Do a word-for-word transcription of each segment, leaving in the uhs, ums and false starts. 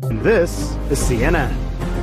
This is C N N.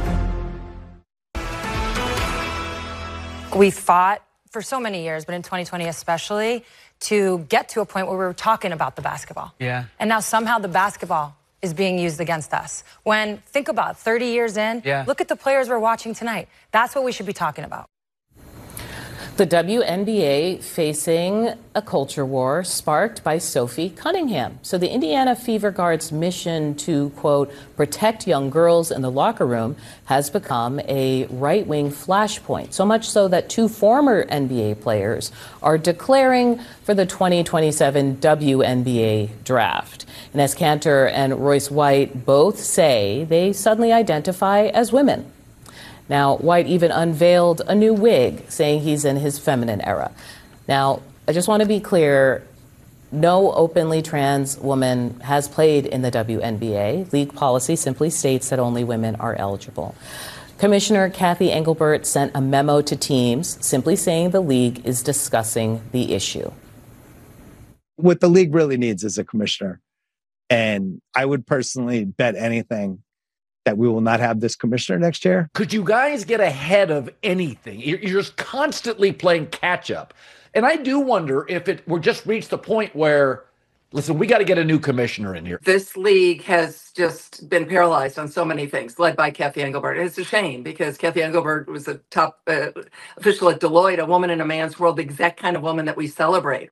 We fought for so many years, but in twenty twenty especially, to get to a point where we were talking about the basketball. Yeah. And now somehow the basketball is being used against us. When, think about thirty years in, yeah. look at the players we're watching tonight. That's what we should be talking about. The W N B A facing a culture war sparked by Sophie Cunningham. So the Indiana Fever Guard's mission to, quote, protect young girls in the locker room has become a right-wing flashpoint. So much so that two former N B A players are declaring for the twenty twenty-seven W N B A draft. Ines Kanter and Royce White both say they suddenly identify as women. Now, White even unveiled a new wig, saying he's in his feminine era. Now, I just want to be clear, no openly trans woman has played in the W N B A. League policy simply states that only women are eligible. Commissioner Cathy Engelbert sent a memo to teams simply saying the league is discussing the issue. What the league really needs is a commissioner. And I would personally bet anything that we will not have this commissioner next year. Could you guys get ahead of anything? You're just constantly playing catch up. And I do wonder if it we're just reached the point where, listen, we got to get a new commissioner in here. This league has just been paralyzed on so many things, led by Cathy Engelbert. And it's a shame because Cathy Engelbert was a top uh, official at Deloitte, a woman in a man's world, the exact kind of woman that we celebrate.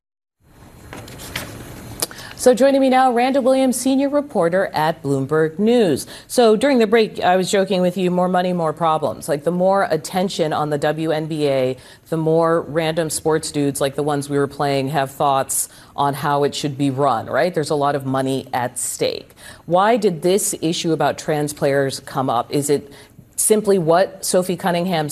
So joining me now, Randa Williams, senior reporter at Bloomberg News. So during the break, I was joking with you, more money, more problems. Like the more attention on the W N B A, the more random sports dudes like the ones we were playing have thoughts on how it should be run, right? There's a lot of money at stake. Why did this issue about trans players come up? Is it simply what Sophie Cunningham